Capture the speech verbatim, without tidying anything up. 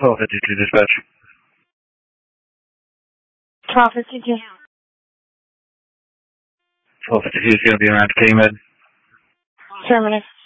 twelve fifty-two dispatch. twelve fifty-two. twelve fifty-two is going to be around K-Med. Terminus.